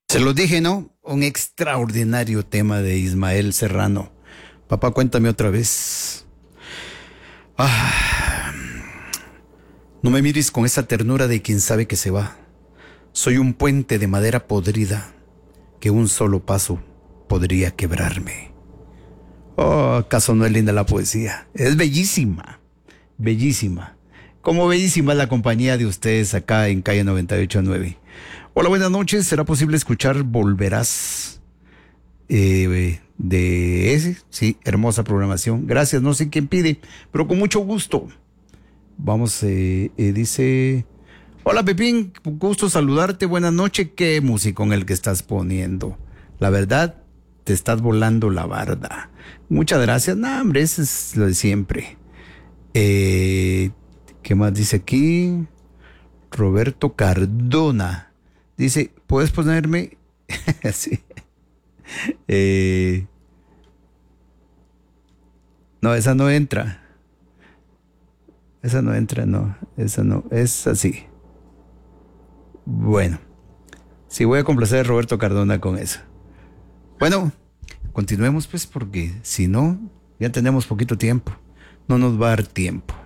Se los dije, ¿no? Un extraordinario tema de Ismael Serrano. Papá, cuéntame otra vez. Ah, no me mires con esa ternura de quien sabe que se va. Soy un puente de madera podrida que un solo paso podría quebrarme. Oh, ¿acaso no es linda la poesía? Es bellísima, bellísima. Como bellísima es la compañía de ustedes acá en Calle 98.9. Hola, buenas noches. ¿Será posible escuchar Volverás? De ese, sí, hermosa programación. Gracias, no sé quién pide, pero con mucho gusto. Vamos, dice... Hola, Pepín, gusto saludarte, buenas noches. ¿Qué música en el que estás poniendo? La verdad, te estás volando la barda. Muchas gracias. No, hombre, eso es lo de siempre. ¿Qué más dice aquí? Roberto Cardona. Dice, ¿puedes ponerme? Sí. No, esa no entra. Esa no entra, no. Esa no. Es así. Bueno. Sí, voy a complacer a Roberto Cardona con eso. Bueno, continuemos pues porque si no, ya tenemos poquito tiempo. No nos va a dar tiempo.